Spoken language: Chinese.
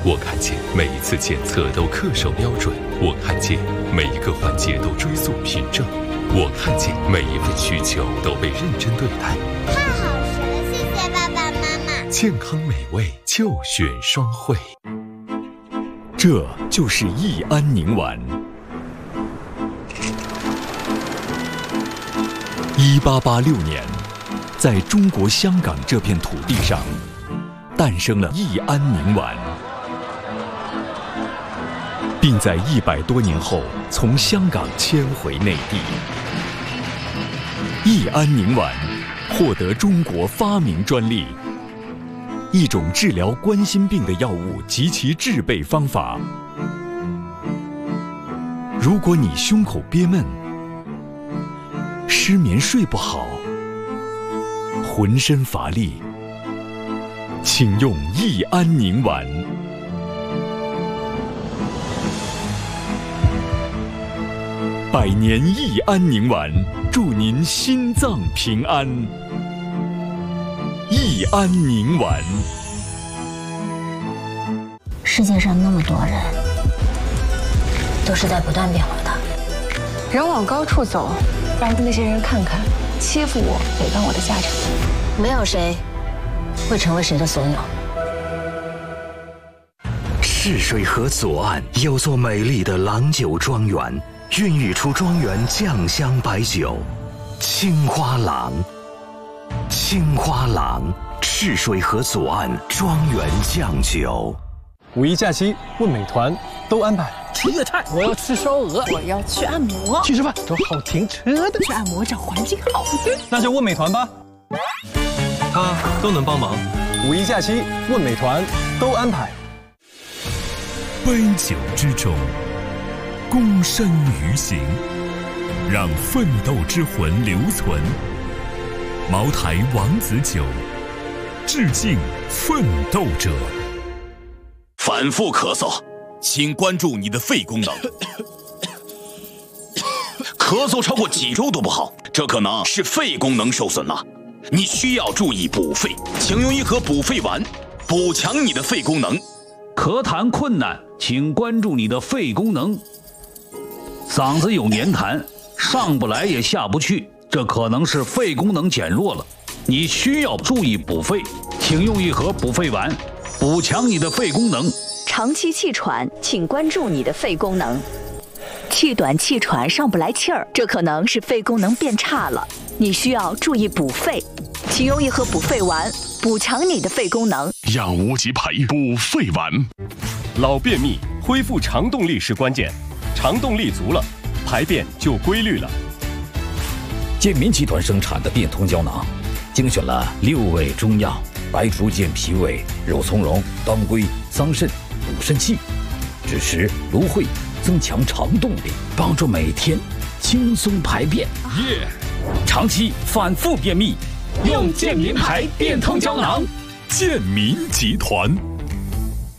我看见每一次检测都恪守标准，我看见每一个环节都追溯凭证，我看见每一份需求都被认真对待。 太好吃了，谢谢爸爸妈妈。 健康美味就选双汇。 这就是益安宁丸。1886年，在中国香港这片土地上，诞生了益安宁丸，并在100多年后从香港迁回内地。益安宁丸获得中国发明专利，一种治疗冠心病的药物及其制备方法。如果你胸口憋闷、失眠睡不好、浑身乏力，请用益安宁丸。100年益安宁丸，祝您心脏平安。益安宁丸。 世界上那么多人，都是在不断变化的。 人往高处走，让那些人看看，欺负我、诽谤我的下场。 没有谁会成为谁的所有。 泗水河左岸有座美丽的郎酒庄园，孕育出庄园酱香白酒青花郎。青花郎，泗水河左岸庄园酱酒。 5一假期问美团都安排。 吃粤菜，我要吃烧鹅，我要去按摩， 去吃饭找好停车的， 去按摩找环境好的， 那就问美团吧，他都能帮忙。5一假期问美团都安排。 杯酒之中，躬身于行，让奋斗之魂留存。茅台王子酒，致敬奋斗者。 反复咳嗽，请关注你的肺功能。咳嗽超过几周都不好，这可能是肺功能受损了。你需要注意补肺，请用一盒补肺丸，补强你的肺功能。 咳痰困难，请关注你的肺功能。嗓子有黏痰，上不来也下不去，这可能是肺功能减弱了。你需要注意补肺，请用一盒补肺丸，补强你的肺功能。 长期气喘，请关注你的肺功能。气短气喘上不来气儿，这可能是肺功能变差了，你需要注意补肺，请用一盒补肺丸，补强你的肺功能。 养无极培补肺丸。 老便秘，恢复肠动力是关键，肠动力足了，排便就规律了。 健民集团生产的变通胶囊，精选了6味中药，白术健脾胃、肉苁蓉、当归、桑葚、补肾气，支持芦荟，增强肠动力，帮助每天轻松排便。长期反复便秘，用健民牌变通胶囊。 健民集团。